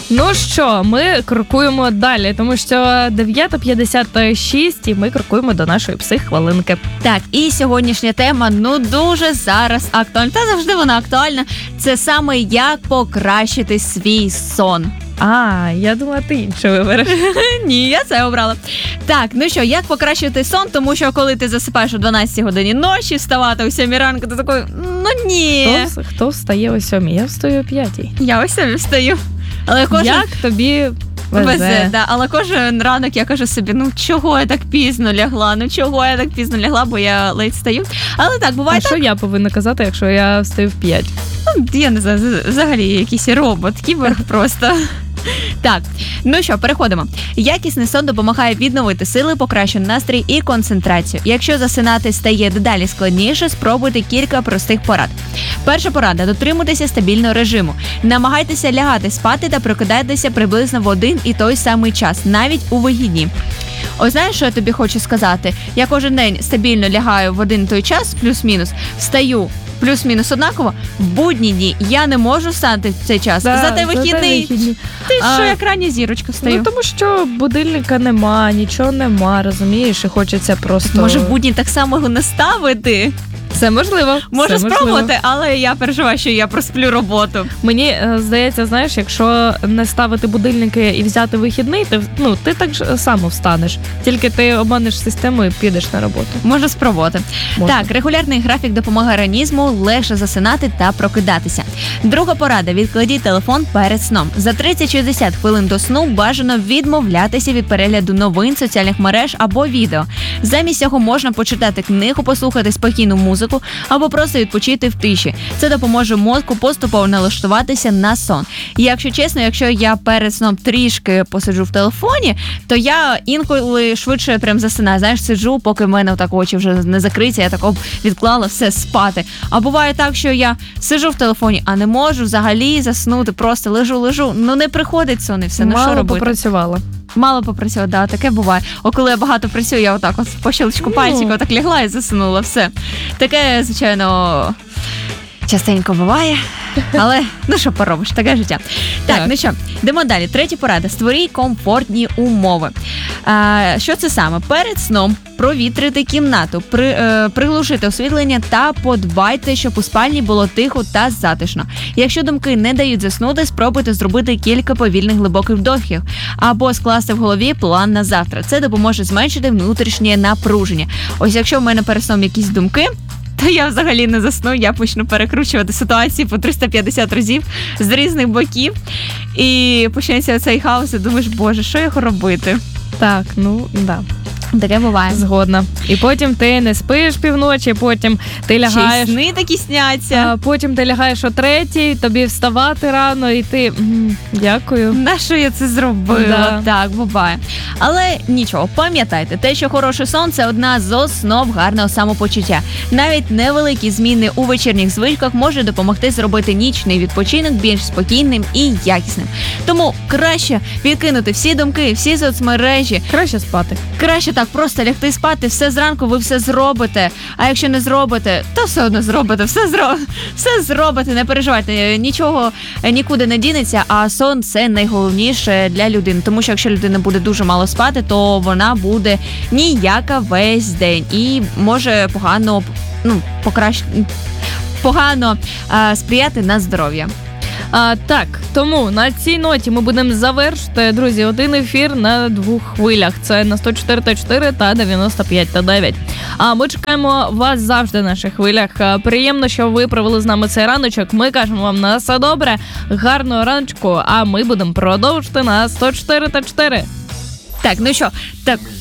Ну що, ми крокуємо далі, тому що 9:56 і ми крокуємо до нашої психхвилинки. Так, і сьогоднішня тема, дуже зараз актуальна, та завжди вона актуальна. Це саме як покращити свій сон. Я думала, ти інше вибереш. Ні, я це обрала. Так, ну що, як покращити сон? Тому що коли ти засипаєш о 12 годині ночі, вставати о 7 ранку, ти такий, ні. Хто встає о 7? Я встаю о 5. Я о 7 встаю. Але Як тобі везе? Да. Але кожен ранок я кажу собі, чого я так пізно лягла, бо я ледь встаю. Але так, буває так. Що я повинна казати, якщо я встаю в 5? Я не знаю, взагалі якийсь робот, кіборг просто. Так, ну що, переходимо. Якісний сон допомагає відновити сили, покращити настрій і концентрацію. Якщо засинати стає дедалі складніше, спробуйте кілька простих порад. Перша порада – дотримуйтеся стабільного режиму. Намагайтеся лягати спати та прокидайтеся приблизно в один і той самий час, навіть у вихідні. Ось знаєш, що я тобі хочу сказати? Я кожен день стабільно лягаю в один той час, плюс-мінус, встаю плюс-мінус однаково, в будні дні я не можу встати в цей час. Зате вихідний. Ти що, як рання зірочка встаю? Тому що будильника нема, нічого нема, розумієш, і хочеться просто... Може, в будні так само його не ставити? Це можливо. Можу спробувати, але я переживаю, що я просплю роботу. Мені здається, знаєш, якщо не ставити будильники і взяти вихідний, ти так само встанеш. Тільки ти обманеш систему і підеш на роботу. Можу спробувати. Так, регулярний графік допомагає організму легше засинати та прокидатися. Друга порада – відкладіть телефон перед сном. За 30-60 хвилин до сну бажано відмовлятися від перегляду новин, соціальних мереж або відео. Замість цього можна почитати книгу, послухати спокійну музику або просто відпочити в тиші. Це допоможе мозку поступово налаштуватися на сон. І якщо чесно, якщо я перед сном трішки посиджу в телефоні, то я інколи швидше прям засинаю. Знаєш, сиджу, поки в мене так очі вже не закриті, я так відклала все спати. А буває так, що я сиджу в телефоні, а не можу взагалі заснути, просто лежу. Не приходить сон і все. Що робити? Мало попрацювала, да, таке буває. Коли я багато працюю, я отак по щелчку пальчика отак лягла і засунула, все. Таке, звичайно, частенько буває, але що поробиш, таке життя. Так, ну що, йдемо далі. Третя порада. Створіть комфортні умови. Що це саме? Перед сном провітрити кімнату, приглушити освітлення та подбайте, щоб у спальні було тихо та затишно. Якщо думки не дають заснути, спробуйте зробити кілька повільних глибоких вдохів або скласти в голові план на завтра. Це допоможе зменшити внутрішнє напруження. Ось якщо в мене перед сном якісь думки, то я взагалі не засну, я почну перекручувати ситуації по 350 разів з різних боків. І почнеться цей хаос, і думаєш, боже, що його робити? Так, да. Таке буває. Згодна. І потім ти не спиш півночі, потім ти лягаєш... Ще й сни такі сняться. Потім ти лягаєш о 3:00, тобі вставати рано, і ти... Дякую. Нащо я це зробила? Да. Так, буває. Але нічого, пам'ятайте, те, що хороший сон – це одна з основ гарного самопочуття. Навіть невеликі зміни у вечірніх звичках можуть допомогти зробити нічний відпочинок більш спокійним і якісним. Тому краще відкинути всі думки, всі соцмережі. Краще спати. Краще так просто лягти спати, все зранку ви все зробите, а якщо не зробите, то все одно зробите, все зробите, не переживайте, нічого нікуди не дінеться, а сон – це найголовніше для людини, тому що якщо людина буде дуже мало спати, то вона буде ніяка весь день і може погано сприяти на здоров'я. Так, тому на цій ноті ми будемо завершити, друзі, один ефір на 2 хвилях. Це на 104.4 та 95.9. А ми чекаємо вас завжди на наших хвилях. Приємно, що ви провели з нами цей раночок. Ми кажемо вам на все добре, гарного раночку, а ми будемо продовжити на 104.4. Так, ну що,